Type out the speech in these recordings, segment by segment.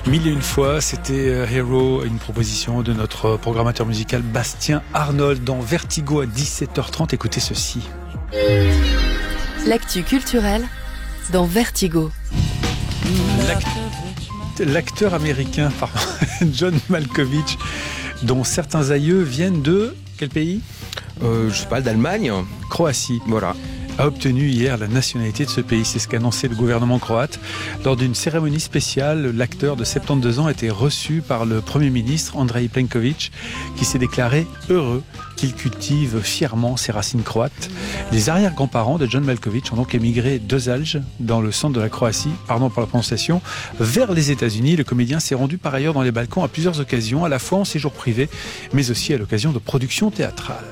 Mille et une fois, c'était Hero, une proposition de notre programmateur musical Bastien Arnold dans Vertigo à 17h30. Écoutez ceci. L'actu culturelle dans Vertigo. L'acteur américain John Malkovich, dont certains aïeux viennent de... Quel pays ? Je sais pas, d'Allemagne. Croatie. Voilà. A obtenu hier la nationalité de ce pays. C'est ce qu'a annoncé le gouvernement croate. Lors d'une cérémonie spéciale, l'acteur de 72 ans a été reçu par le Premier ministre Andrej Plenković, qui s'est déclaré heureux qu'il cultive fièrement ses racines croates. Les arrière-grands-parents de John Malkovich ont donc émigré de Zagreb, dans le centre de la Croatie, pardon pour la prononciation, vers les États-Unis. Le comédien s'est rendu par ailleurs dans les Balkans à plusieurs occasions, à la fois en séjour privé, mais aussi à l'occasion de productions théâtrales.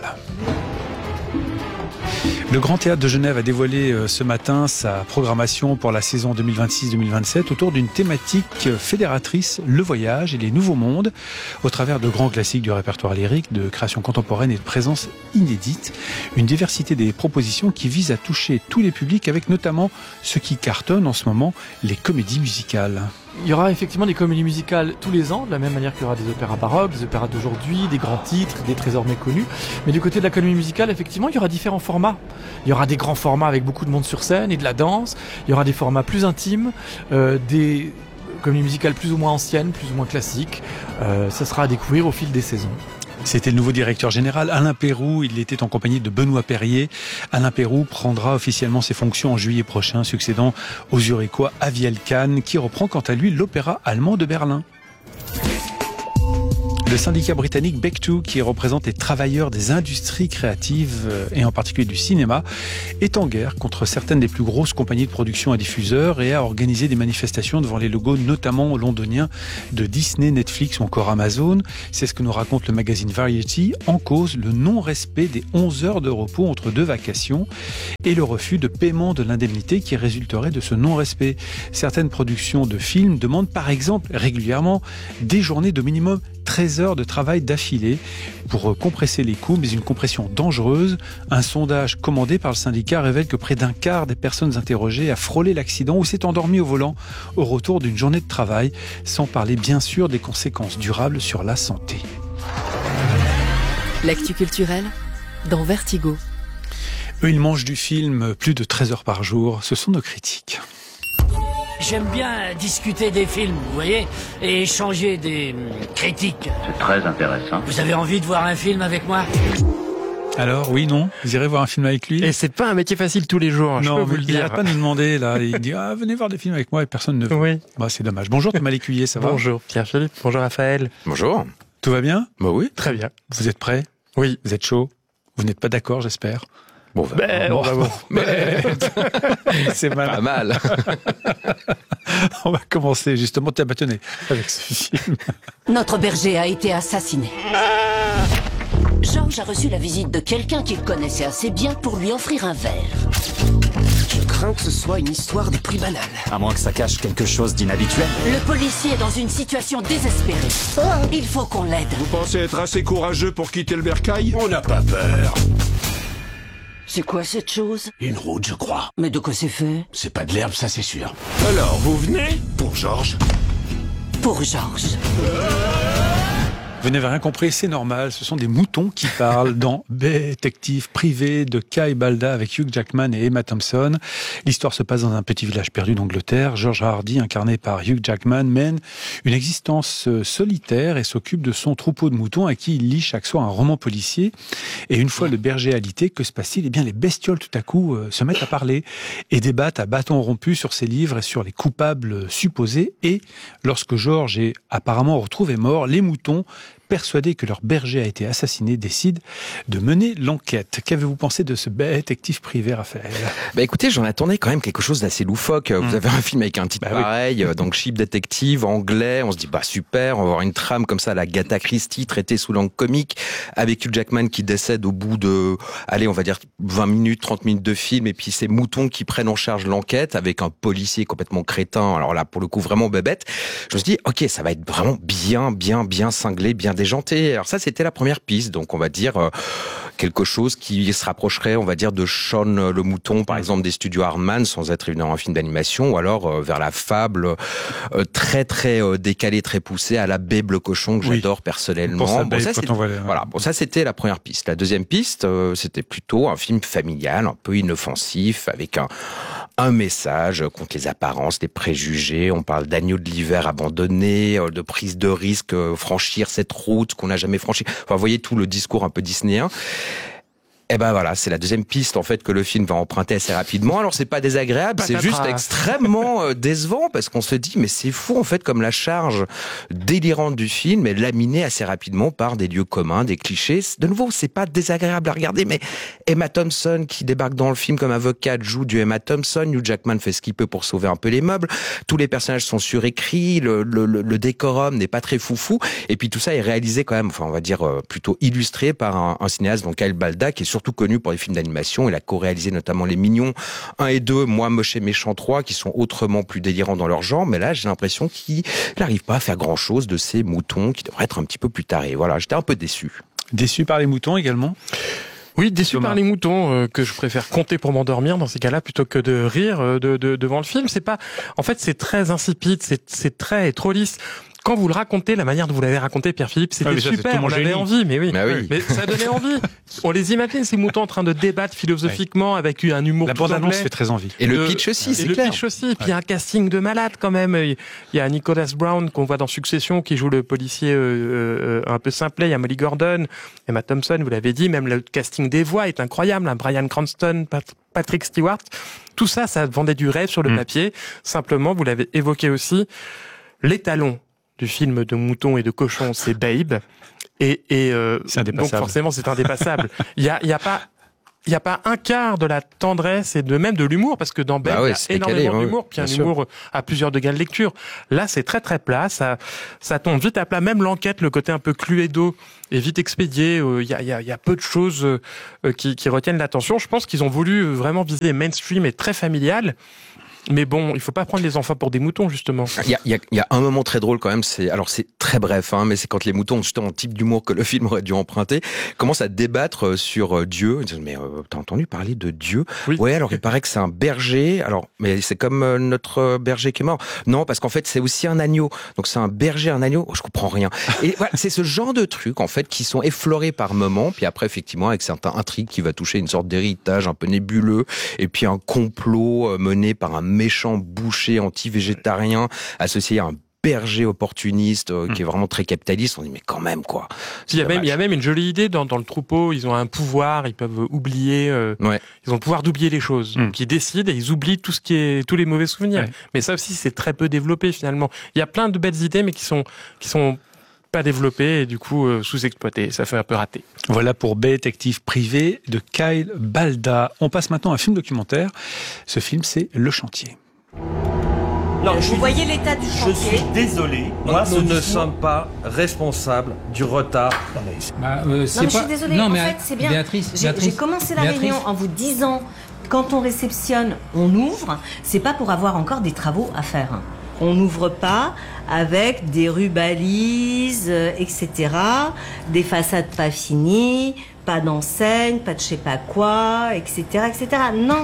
Le Grand Théâtre de Genève a dévoilé ce matin sa programmation pour la saison 2026-2027 autour d'une thématique fédératrice, le voyage et les nouveaux mondes, au travers de grands classiques du répertoire lyrique, de créations contemporaines et de présences inédites. Une diversité des propositions qui visent à toucher tous les publics, avec notamment ce qui cartonne en ce moment, les comédies musicales. Il y aura effectivement des comédies musicales tous les ans, de la même manière qu'il y aura des opéras baroques, des opéras d'aujourd'hui, des grands titres, des trésors méconnus. Mais du côté de la comédie musicale, effectivement, il y aura différents formats. Il y aura des grands formats avec beaucoup de monde sur scène et de la danse. Il y aura des formats plus intimes, des comédies musicales plus ou moins anciennes, plus ou moins classiques. Ça sera à découvrir au fil des saisons. C'était le nouveau directeur général, Alain Peyroux. Il était en compagnie de Benoît Perrier. Alain Peyroux prendra officiellement ses fonctions en juillet prochain, succédant aux Zurichois Aviel Kahn, qui reprend quant à lui l'Opéra allemand de Berlin. Le syndicat britannique Bechtle, qui représente les travailleurs des industries créatives et en particulier du cinéma, est en guerre contre certaines des plus grosses compagnies de production à diffuseurs et a organisé des manifestations devant les logos notamment londoniens de Disney, Netflix ou encore Amazon. C'est ce que nous raconte le magazine Variety. En cause, le non-respect des 11 heures de repos entre deux vacations et le refus de paiement de l'indemnité qui résulterait de ce non-respect. Certaines productions de films demandent par exemple régulièrement des journées de minimum 13 heures de travail d'affilée pour compresser les coûts, mais une compression dangereuse. Un sondage commandé par le syndicat révèle que près d'un quart des personnes interrogées a frôlé l'accident ou s'est endormi au volant au retour d'une journée de travail, sans parler bien sûr des conséquences durables sur la santé. L'actu culturelle dans Vertigo. Eux, ils mangent du film plus de 13 heures par jour. Ce sont nos critiques. J'aime bien discuter des films, vous voyez, et échanger des critiques. C'est très intéressant. Vous avez envie de voir un film avec moi ? Alors, oui, non ? Vous irez voir un film avec lui ? Et c'est pas un métier facile tous les jours, je peux vous le il dire. n'arrête pas de nous demander, là. Il dit, venez voir des films avec moi, et personne ne veut. Oui. Bah, c'est dommage. Bonjour Thomas Lécuyer, ça va ? Bonjour Pierre-Philippe, bonjour Raphaël. Bonjour. Tout va bien ? Bah oui. Très bien. Vous êtes prêts ? Oui. Vous êtes chaud ? Vous n'êtes pas d'accord, j'espère ? Bon, c'est mal. Pas mal. On va commencer justement, tenez, avec ce film. Notre berger a été assassiné. Georges a reçu la visite de quelqu'un qu'il connaissait assez bien pour lui offrir un verre. Je crains que ce soit une histoire des plus banales. À moins que ça cache quelque chose d'inhabituel. Le policier est dans une situation désespérée. Il faut qu'on l'aide. Vous pensez être assez courageux pour quitter le bercail ? On n'a pas peur. C'est quoi cette chose ? Une route, je crois. Mais de quoi c'est fait ? C'est pas de l'herbe, ça c'est sûr. Alors, vous venez ? Pour Georges ? Pour Georges. Vous n'avez rien compris, c'est normal. Ce sont des moutons qui parlent dans Détective privé de Kai Balda avec Hugh Jackman et Emma Thompson. L'histoire se passe dans un petit village perdu d'Angleterre. George Hardy, incarné par Hugh Jackman, mène une existence solitaire et s'occupe de son troupeau de moutons à qui il lit chaque soir un roman policier. Et une fois le berger alité, que se passe-t-il ? Eh bien, les bestioles tout à coup se mettent à parler et débattent à bâtons rompus sur ses livres et sur les coupables supposés. Et lorsque George est apparemment retrouvé mort, les moutons, persuadés que leur berger a été assassiné, décident de mener l'enquête. Qu'avez-vous pensé de ce détective privé, Raphaël ? Bah écoutez, j'en attendais quand même quelque chose d'assez loufoque. Vous avez un film avec un titre pareil, donc Cheap Detective, anglais, on se dit super, on va avoir une trame comme ça, la Agatha Christie, traitée sous l'angle comique, avec Hugh Jackman qui décède au bout de, on va dire 20 minutes, 30 minutes de film, et puis ces moutons qui prennent en charge l'enquête, avec un policier complètement crétin, alors là, pour le coup, vraiment bébête. Je me suis dit, ok, ça va être vraiment bien cinglé, bien déjanté. Alors ça, c'était la première piste, donc on va dire quelque chose qui se rapprocherait, on va dire, de Shaun le Mouton, par exemple, des studios Hardman, sans être évidemment un film d'animation, ou alors vers la fable très très décalée, très poussée, à la Babe le cochon, que j'adore personnellement. Ça c'était la première piste. La deuxième piste, c'était plutôt un film familial, un peu inoffensif, avec un message contre les apparences, les préjugés. On parle d'agneaux de l'hiver abandonnés, de prise de risque, franchir cette route qu'on n'a jamais franchie. Enfin, vous voyez tout le discours un peu disneyen. Et ben voilà, c'est la deuxième piste en fait que le film va emprunter assez rapidement. Alors c'est pas désagréable, c'est juste extrêmement décevant parce qu'on se dit mais c'est fou en fait comme la charge délirante du film est laminée assez rapidement par des lieux communs, des clichés. De nouveau, c'est pas désagréable à regarder, mais Emma Thompson qui débarque dans le film comme avocate joue du Emma Thompson. Hugh Jackman fait ce qu'il peut pour sauver un peu les meubles. Tous les personnages sont surécrits, le décorum n'est pas très foufou. Et puis tout ça est réalisé quand même, enfin on va dire plutôt illustré par un cinéaste, donc Kyle Balda, qui est surtout connu pour les films d'animation. Il a co-réalisé notamment Les Mignons 1 et 2, Moi Moche et Méchant 3, qui sont autrement plus délirants dans leur genre. Mais là, j'ai l'impression qu'il n'arrive pas à faire grand-chose de ces moutons qui devraient être un petit peu plus tarés. Voilà, j'étais un peu déçu. Déçu par les moutons également ? Oui, déçu par les moutons, que je préfère compter pour m'endormir dans ces cas-là plutôt que de rire devant le film. C'est pas, en fait, c'est très insipide, c'est très trop lisse. Quand vous le racontez, la manière dont vous l'avez raconté, Pierre-Philippe, c'était super, on avait envie, mais oui. Mais ça donnait envie. On les imagine, ces moutons en train de débattre philosophiquement avec un humour tout anglais. La bande-annonce fait très envie. Et le pitch aussi, c'est clair. Le pitch aussi, puis un casting de malade quand même. Il y a Nicholas Brown qu'on voit dans Succession, qui joue le policier un peu simplet. Il y a Molly Gordon, Emma Thompson, vous l'avez dit. Même le casting des voix est incroyable. Bryan Cranston, Patrick Stewart. Tout ça, ça vendait du rêve sur le papier. Simplement, vous l'avez évoqué aussi, l'étalon du film de moutons et de cochons, c'est Babe. Et donc forcément, c'est indépassable. Il y a pas un quart de la tendresse et même de l'humour, parce que dans Babe, il y a énormément d'humour, puis un humour à plusieurs degrés de lecture. Là, c'est très très plat, ça tombe vite à plat. Même l'enquête, le côté un peu cluedo, est vite expédié. Il y a peu de choses qui retiennent l'attention. Je pense qu'ils ont voulu vraiment viser mainstream et très familial. Mais bon, il faut pas prendre les enfants pour des moutons, justement. Il y a un moment très drôle quand même, c'est très bref, mais c'est quand les moutons ont justement un type d'humour que le film aurait dû emprunter, commencent à débattre sur Dieu. Ils disent, mais t'as entendu parler de Dieu ? Oui. Ouais, alors il paraît que c'est un berger, mais c'est comme notre berger qui est mort. Non, parce qu'en fait, c'est aussi un agneau. Donc c'est un berger, un agneau. Je comprends rien. Et voilà, c'est ce genre de trucs, en fait, qui sont effleurés par moments, puis après, effectivement, avec certains intrigues qui va toucher une sorte d'héritage un peu nébuleux, et puis un complot mené par un méchant boucher anti-végétarien associé à un berger opportuniste qui est vraiment très capitaliste. On dit mais quand même quoi. Il y a même une jolie idée dans le troupeau. Ils ont un pouvoir, ils peuvent oublier. Ils ont le pouvoir d'oublier les choses. Donc ils décident et ils oublient tous les mauvais souvenirs. Ouais. Mais ça aussi c'est très peu développé finalement. Il y a plein de belles idées mais qui sont pas développées et du coup sous-exploitées. Ça fait un peu rater. Voilà pour Détective privé de Kyle Balda. On passe maintenant à un film documentaire. Ce film, c'est Le Chantier. Non, vous voyez l'état du chantier. Je suis désolé. Moi, nous ne sommes pas responsables du retard. Je suis désolée. En fait, c'est bien. Béatrice, j'ai commencé la réunion en vous disant, quand on réceptionne, on ouvre. C'est pas pour avoir encore des travaux à faire. On n'ouvre pas avec des rues-balises, etc., des façades pas finies, pas d'enseigne, pas de je sais pas quoi, etc., etc. Non.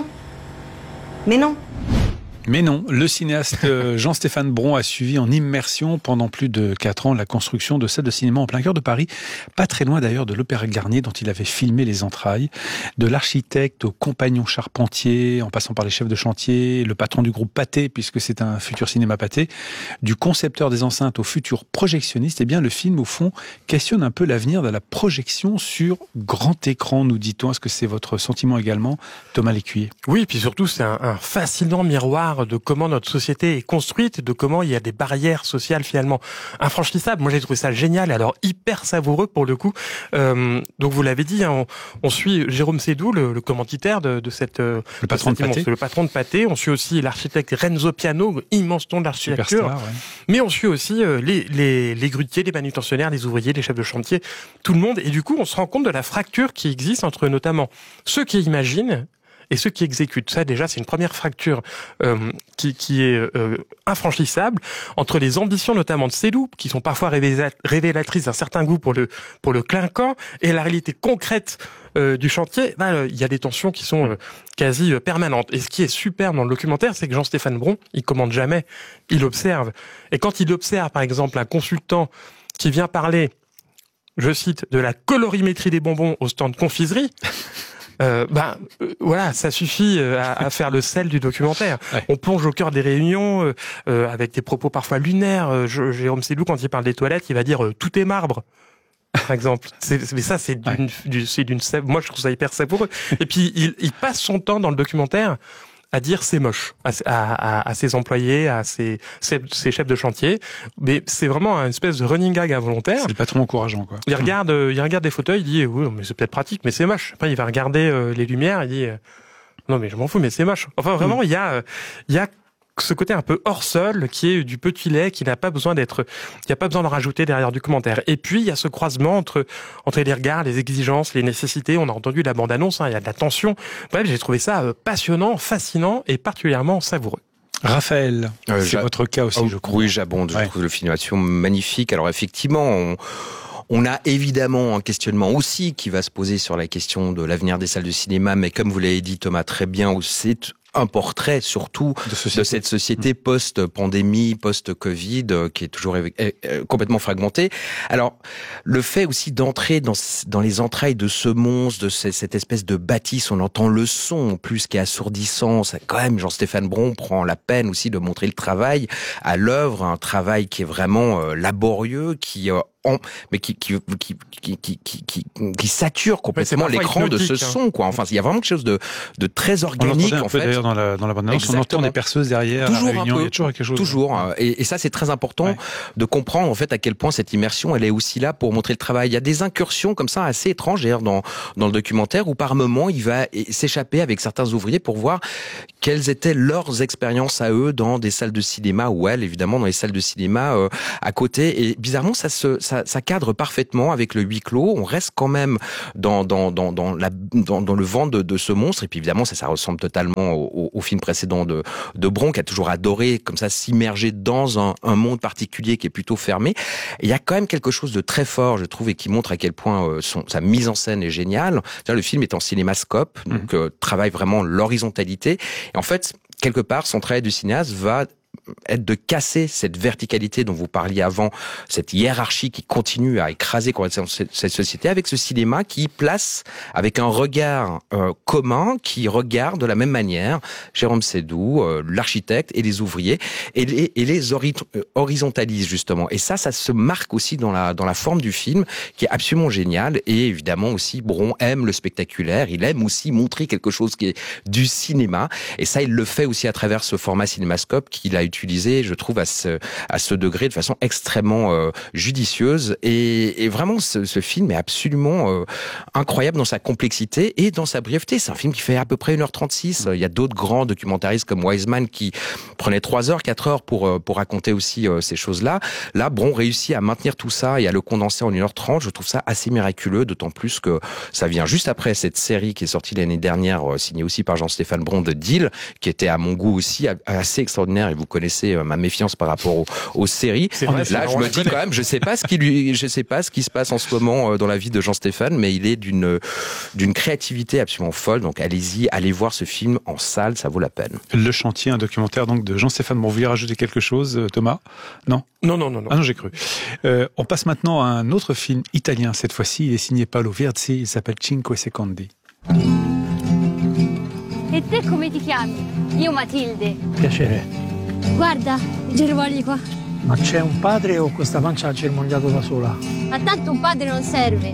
Mais non. Mais non, le cinéaste Jean-Stéphane Bron a suivi en immersion pendant plus de 4 ans la construction de salles de cinéma en plein cœur de Paris, pas très loin d'ailleurs de l'Opéra Garnier dont il avait filmé les entrailles, de l'architecte au compagnon charpentier, en passant par les chefs de chantier, le patron du groupe Pathé, puisque c'est un futur cinéma Pathé, du concepteur des enceintes au futur projectionniste. Eh bien, le film, au fond, questionne un peu l'avenir de la projection sur grand écran, nous dit-on. Est-ce que c'est votre sentiment également, Thomas Lécuyer ? Oui, et puis surtout, c'est un fascinant miroir de comment notre société est construite, de comment il y a des barrières sociales finalement infranchissables. Moi, j'ai trouvé ça génial, alors hyper savoureux pour le coup. Donc, vous l'avez dit, on suit Jérôme Sédou, le commanditaire de cette... le patron de Pathé. Le patron de Pathé. On suit aussi l'architecte Renzo Piano, immense nom de l'architecture. Superstar, ouais. Mais on suit aussi les grutiers, les manutentionnaires, les ouvriers, les chefs de chantier, tout le monde. Et du coup, on se rend compte de la fracture qui existe entre notamment ceux qui imaginent et ceux qui exécutent. Ça, déjà, c'est une première fracture qui est infranchissable entre les ambitions, notamment de Seydoux, qui sont parfois révélatrices d'un certain goût pour le clinquant, et la réalité concrète du chantier. Là, il y a des tensions qui sont quasi permanentes. Et ce qui est super dans le documentaire, c'est que Jean-Stéphane Bron, il commande jamais, il observe. Et quand il observe, par exemple, un consultant qui vient parler, je cite, de la colorimétrie des bonbons au stand confiserie, voilà, ça suffit à faire le sel du documentaire. Ouais. On plonge au cœur des réunions avec des propos parfois lunaires. Jérôme Seydoux, quand il parle des toilettes, il va dire tout est marbre, par exemple. Mais ça, c'est d'une moi, je trouve ça hyper savoureux. Et puis il passe son temps dans le documentaire à dire c'est moche à ses employés, à ses chefs de chantier, mais c'est vraiment une espèce de running gag involontaire. C'est le patron encourageant, quoi. Il regarde des fauteuils, il dit oui, mais c'est peut-être pratique, mais c'est moche. Après, il va regarder les lumières, il dit non, mais je m'en fous, mais c'est moche. Enfin, vraiment, il y a ce côté un peu hors sol qui est du petit lait, qui n'a pas besoin d'en rajouter derrière du commentaire. Et puis il y a ce croisement entre les regards, les exigences, les nécessités. On a entendu la bande-annonce, il y a de la tension. Bref, j'ai trouvé ça passionnant, fascinant et particulièrement savoureux. Raphaël, c'est votre cas aussi, je crois. Oui, j'abonde. Je trouve le filmation magnifique. Alors effectivement, on a évidemment un questionnement aussi qui va se poser sur la question de l'avenir des salles de cinéma, mais comme vous l'avez dit, Thomas, très bien, c'est un portrait surtout de cette société post-pandémie, post-Covid, qui est toujours complètement fragmentée. Alors, le fait aussi d'entrer dans les entrailles de ce monstre, de cette espèce de bâtisse, on entend le son en plus qui est assourdissant. Ça, quand même, Jean-Stéphane Bron prend la peine aussi de montrer le travail à l'œuvre, un travail qui est vraiment laborieux, qui sature complètement l'écran de ce son, quoi. Enfin, il y a vraiment quelque chose de très organique, en fait. D'ailleurs, dans la bande-annonce, on entend des perceuses derrière. Toujours la réunion, un peu. il y a toujours quelque chose. Toujours. Et ça, c'est très important de comprendre, en fait, à quel point cette immersion, elle est aussi là pour montrer le travail. Il y a des incursions comme ça assez étranges, d'ailleurs, dans le documentaire, où par moment, il va s'échapper avec certains ouvriers pour voir quelles étaient leurs expériences à eux dans des salles de cinéma, ou elle, évidemment, dans les salles de cinéma à côté. Et bizarrement, ça cadre parfaitement avec le huis clos. On reste quand même dans le vent de ce monstre. Et puis évidemment, ça ressemble totalement au film précédent de Bron, qui a toujours adoré comme ça s'immerger dans un monde particulier qui est plutôt fermé. Et il y a quand même quelque chose de très fort, je trouve, et qui montre à quel point sa mise en scène est géniale. Le film est en cinémascope, donc travaille vraiment l'horizontalité. Et en fait, quelque part, son travail de cinéaste va être de casser cette verticalité dont vous parliez avant, cette hiérarchie qui continue à écraser cette société, avec ce cinéma qui place avec un regard commun, qui regarde de la même manière Jérôme Seydoux, l'architecte et les ouvriers, et les horizontalise justement. Et ça se marque aussi dans la forme du film, qui est absolument génial. Et évidemment aussi, Bron aime le spectaculaire, il aime aussi montrer quelque chose qui est du cinéma, et ça il le fait aussi à travers ce format cinémascope qu'il a utilisé, je trouve, à ce degré, de façon extrêmement judicieuse. Et vraiment, ce film est absolument incroyable dans sa complexité et dans sa brièveté. C'est un film qui fait à peu près 1h36. Il y a d'autres grands documentaristes comme Wiseman qui prenaient 3 heures, 4 heures pour raconter aussi ces choses-là. Là, Bron réussit à maintenir tout ça et à le condenser en 1h30. Je trouve ça assez miraculeux, d'autant plus que ça vient juste après cette série qui est sortie l'année dernière, signée aussi par Jean-Stéphane Bron, de Deal, qui était à mon goût aussi assez extraordinaire. Et vous connaissez ma méfiance par rapport aux séries. Là, je me dis quand même, je sais pas ce qui se passe en ce moment dans la vie de Jean-Stéphane, mais il est d'une créativité absolument folle. Donc allez-y, allez voir ce film en salle, ça vaut la peine. Le Chantier, un documentaire donc de Jean-Stéphane. Bon, vous voulez rajouter quelque chose, Thomas? Non? Non. Ah non, j'ai cru. On passe maintenant à un autre film italien. Cette fois-ci, il est signé Paolo Virzi. Il s'appelle Cinque Secondi. E te come ti chiami? Io Matilde. Piacere. Guarda, i germogli qua. Ma c'è un padre o questa pancia ha germogliato da sola? Ma tanto un padre non serve.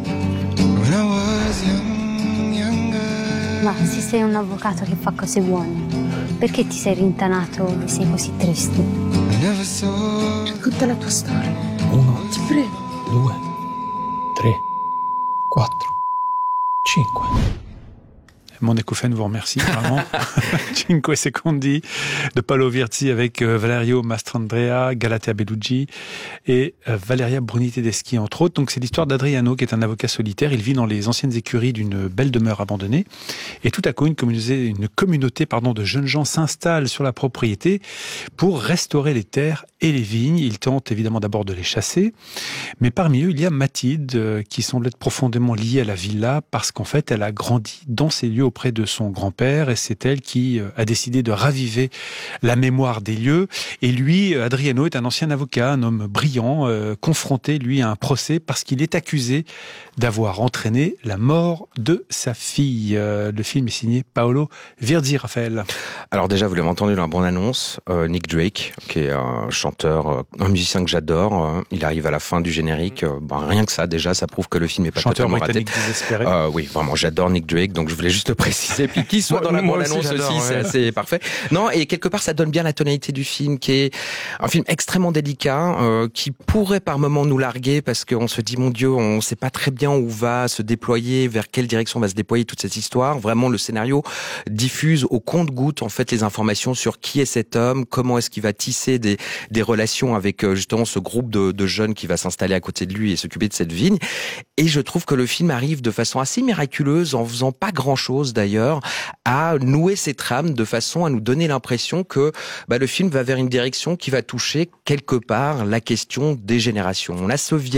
Ma se sei un avvocato che fa cose buone, perché ti sei rintanato e sei così triste? Racconta la tua storia. 1, ti prego. 2, 3, 4, 5. Simone Ecofen vous remercie, vraiment. Cinque Secondi de Paolo Virzi avec Valerio Mastrandrea, Galatea Bellucci et Valeria Bruni Tedeschi, entre autres. Donc c'est l'histoire d'Adriano, qui est un avocat solitaire. Il vit dans les anciennes écuries d'une belle demeure abandonnée. Et tout à coup, une communauté de jeunes gens s'installe sur la propriété pour restaurer les terres et les vignes. Il tente évidemment d'abord de les chasser. Mais parmi eux, il y a Mathilde, qui semble être profondément liée à la villa parce qu'en fait, elle a grandi dans ces lieux auprès de son grand-père et c'est elle qui a décidé de raviver la mémoire des lieux. Et lui, Adriano, est un ancien avocat, un homme brillant, confronté, lui, à un procès parce qu'il est accusé d'avoir entraîné la mort de sa fille. Le film est signé Paolo Virzi, Raphaël. Alors déjà, vous l'avez entendu dans la bande-annonce, Nick Drake, qui est un chanteur, un musicien que j'adore, il arrive à la fin du générique. Rien que ça, déjà, ça prouve que le film est pas totalement raté. Oui, vraiment, j'adore Nick Drake, donc je voulais juste le préciser. Puis qu'il soit dans la bande-annonce aussi, c'est assez parfait. Non, et quelque part, ça donne bien la tonalité du film, qui est un film extrêmement délicat, qui pourrait par moments nous larguer, parce qu'on se dit, mon Dieu, on sait pas très bien où va se déployer, vers quelle direction va se déployer toute cette histoire. Vraiment, le scénario diffuse au compte-gouttes, en fait, les informations sur qui est cet homme, comment est-ce qu'il va tisser des relations avec justement ce groupe de jeunes qui va s'installer à côté de lui et s'occuper de cette vigne. Et je trouve que le film arrive de façon assez miraculeuse, en faisant pas grand-chose d'ailleurs, à nouer ces trames de façon à nous donner l'impression que le film va vers une direction qui va toucher quelque part la question des générations. On a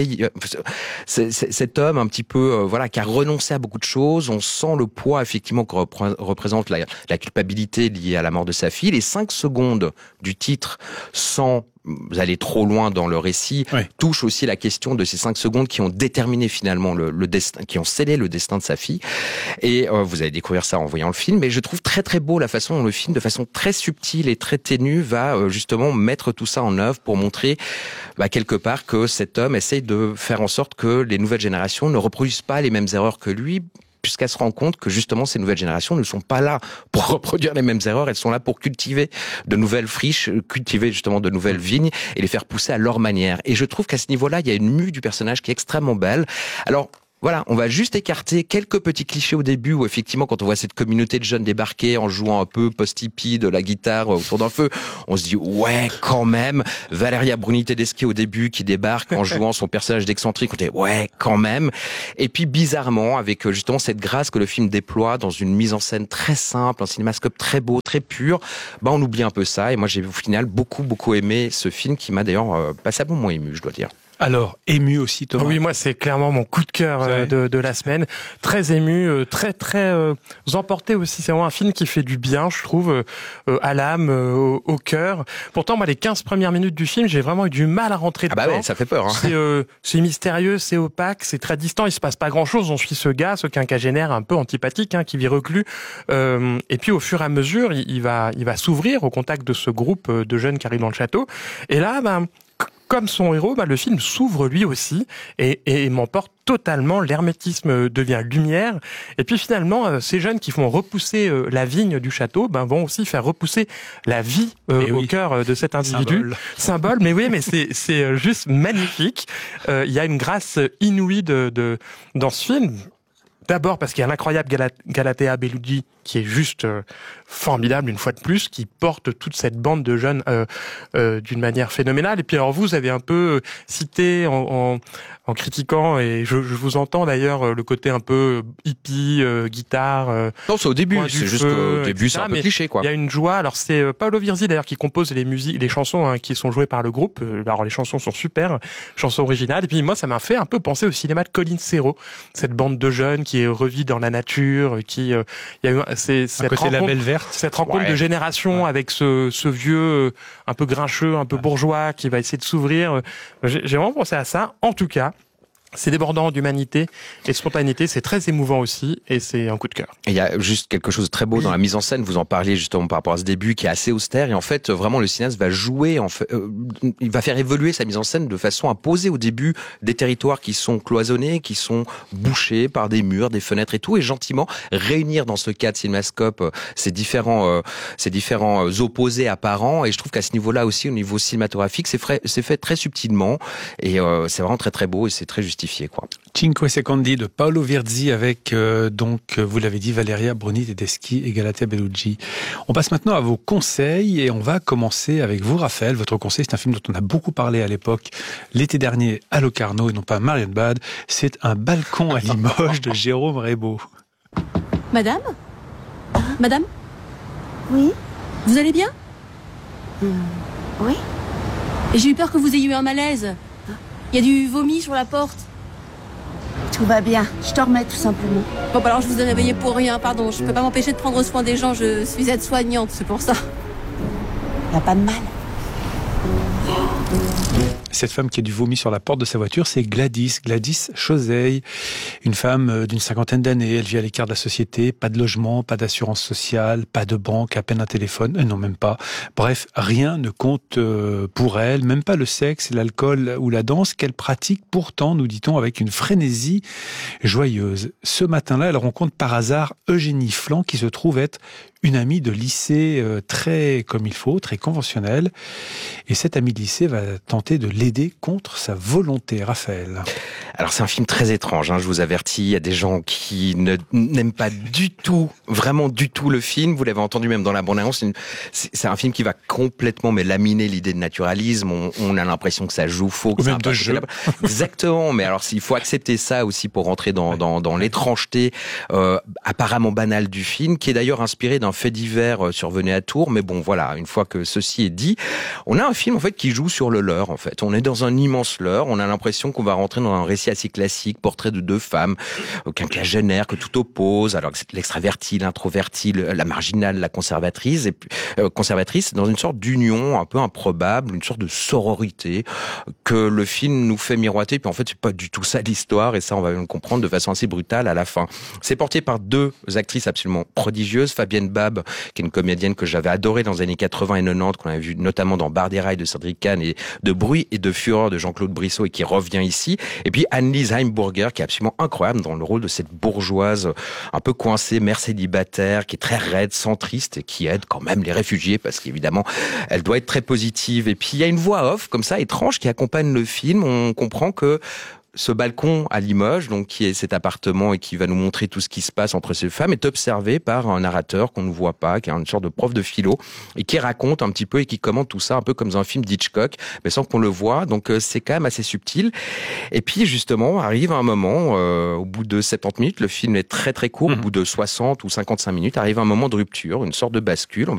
cet homme un petit peu qui a renoncé à beaucoup de choses. On sent le poids effectivement que représente la culpabilité liée à la mort de sa fille. Les 5 secondes du titre, sans aller trop loin dans le récit, touche aussi la question de ces 5 secondes qui ont déterminé finalement le destin, qui ont scellé le destin de sa fille. Et vous allez découvrir ça en voyant le film. Mais je trouve très très beau la façon dont le film, de façon très subtile et très ténue, va justement mettre tout ça en œuvre pour montrer quelque part que cet homme essaye de faire en sorte que les nouvelles générations ne reproduisent pas les mêmes erreurs que lui, puisqu'elle se rend compte que justement ces nouvelles générations ne sont pas là pour reproduire les mêmes erreurs, elles sont là pour cultiver de nouvelles friches, cultiver justement de nouvelles vignes et les faire pousser à leur manière. Et je trouve qu'à ce niveau-là, il y a une mue du personnage qui est extrêmement belle. Alors, voilà, on va juste écarter quelques petits clichés au début où effectivement quand on voit cette communauté de jeunes débarquer en jouant un peu post-hippie de la guitare autour d'un feu, on se dit ouais quand même. Valeria Bruni Tedeschi au début qui débarque en jouant son personnage d'excentrique, on dit ouais quand même. Et puis bizarrement avec justement cette grâce que le film déploie dans une mise en scène très simple, un cinémascope très beau, très pur, on oublie un peu ça. Et moi j'ai au final beaucoup aimé ce film qui m'a d'ailleurs passablement ému, je dois dire. Alors, ému aussi, Thomas. Oui, moi, c'est clairement mon coup de cœur de la semaine. Très ému, très emporté aussi. C'est vraiment un film qui fait du bien, je trouve, à l'âme, au cœur. Pourtant, moi, les 15 premières minutes du film, j'ai vraiment eu du mal à rentrer dedans. Ah bah ouais, ça fait peur. C'est mystérieux, c'est opaque, c'est très distant. Il se passe pas grand-chose. On suit ce gars, ce quinquagénaire un peu antipathique, qui vit reclus. Et puis, au fur et à mesure, il va s'ouvrir au contact de ce groupe de jeunes qui arrivent dans le château. Et là, comme son héros, le film s'ouvre lui aussi et m'emporte totalement. L'hermétisme devient lumière. Et puis finalement, ces jeunes qui font repousser la vigne du château, vont aussi faire repousser la vie au cœur de cet individu. Symbole. Mais oui, mais c'est juste magnifique. Il y a une grâce inouïe dans ce film. D'abord parce qu'il y a l'incroyable Galatea Bellucci qui est juste formidable une fois de plus, qui porte toute cette bande de jeunes d'une manière phénoménale. Et puis alors vous avez un peu cité en critiquant, et je vous entends d'ailleurs, le côté un peu hippie, guitare. Non, c'est au début, c'est juste qu'au début c'est un peu cliché quoi. Il y a une joie. Alors c'est Paolo Virzi d'ailleurs qui compose les chansons qui sont jouées par le groupe. Alors les chansons sont super, chansons originales. Et puis moi ça m'a fait un peu penser au cinéma de Colin Serrault, cette bande de jeunes qui revit dans la nature, il y a eu cette rencontre de génération avec ce vieux un peu grincheux, un peu bourgeois qui va essayer de s'ouvrir. J'ai vraiment pensé à ça. En tout cas, c'est débordant d'humanité et de spontanéité, c'est très émouvant aussi, et c'est un coup de cœur. Et il y a juste quelque chose de très beau dans la mise en scène, vous en parliez justement par rapport à ce début qui est assez austère, et en fait vraiment le cinéaste va jouer, il va faire évoluer sa mise en scène de façon à poser au début des territoires qui sont cloisonnés, qui sont bouchés par des murs, des fenêtres et tout, et gentiment réunir dans ce cadre cinémascope ces différents opposés apparents, et je trouve qu'à ce niveau-là aussi, au niveau cinématographique, c'est fait très subtilement, et c'est vraiment très très beau, et c'est très justifié. justifié, quoi. Cinque Secondi de Paolo Virzi avec, vous l'avez dit, Valeria Bruni Tedeschi et Galatea Bellucci. On passe maintenant à vos conseils et on va commencer avec vous, Raphaël. Votre conseil, c'est un film dont on a beaucoup parlé à l'époque, l'été dernier, à Locarno et non pas à Marienbad. C'est Un balcon à Limoges de Jérôme Rebaud. Madame ? Madame ? Oui ? Vous allez bien ? Oui ? Et j'ai eu peur que vous ayez eu un malaise. Il y a du vomi sur la porte. Tout va bien, je te remets tout simplement. Bon, bah alors je vous ai réveillé pour rien, pardon. Je peux pas m'empêcher de prendre soin des gens, je suis aide-soignante, c'est pour ça. Y a pas de mal. Cette femme qui a du vomi sur la porte de sa voiture, c'est Gladys Choseille, une femme d'une 50aine d'années. Elle vit à l'écart de la société, pas de logement, pas d'assurance sociale, pas de banque, à peine un téléphone, non même pas. Bref, rien ne compte pour elle, même pas le sexe, l'alcool ou la danse qu'elle pratique pourtant, nous dit-on, avec une frénésie joyeuse. Ce matin-là, elle rencontre par hasard Eugénie Flan, qui se trouve être une amie de lycée très comme il faut, très conventionnelle. Et cette amie de lycée va tenter de l'aider contre sa volonté. Raphaël. Alors c'est un film très étrange, je vous avertis, il y a des gens qui n'aiment pas du tout, vraiment du tout le film, vous l'avez entendu même dans la bande-annonce, c'est un film qui va complètement laminer l'idée de naturalisme, on a l'impression que ça joue faux. Ou même de jeu. Exactement, mais alors il faut accepter ça aussi pour rentrer dans l'étrangeté apparemment banale du film, qui est d'ailleurs inspiré d'un fait divers survenu à Tours, mais bon voilà, une fois que ceci est dit, on a un film en fait qui joue sur le leurre en fait, on est dans un immense leurre, on a l'impression qu'on va rentrer dans un récit assez classique, portrait de deux femmes, quinquagénaires que tout oppose, alors l'extravertie, l'introvertie, la marginale, la conservatrice, et puis conservatrice, dans une sorte d'union un peu improbable, une sorte de sororité que le film nous fait miroiter, puis en fait c'est pas du tout ça l'histoire, et ça on va le comprendre de façon assez brutale à la fin. C'est porté par deux actrices absolument prodigieuses, Fabienne Bab, qui est une comédienne que j'avais adorée dans les années 80 et 90, qu'on avait vu notamment dans Bar des Rails de Cédric Kahn et de Bruit et de Fureur de Jean-Claude Brissot, et qui revient ici, et puis Annelise Heimburger, qui est absolument incroyable dans le rôle de cette bourgeoise un peu coincée, mère célibataire, qui est très raide, centriste, et qui aide quand même les réfugiés, parce qu'évidemment, elle doit être très positive. Et puis, il y a une voix off, comme ça, étrange, qui accompagne le film. On comprend que ce balcon à Limoges, donc qui est cet appartement et qui va nous montrer tout ce qui se passe entre ces femmes, est observé par un narrateur qu'on ne voit pas, qui est une sorte de prof de philo, et qui raconte un petit peu et qui commente tout ça un peu comme dans un film d'Hitchcock, mais sans qu'on le voit. Donc c'est quand même assez subtil. Et puis justement, arrive un moment, au bout de 70 minutes, le film est très très court, au bout de 60 ou 55 minutes, arrive un moment de rupture, une sorte de bascule.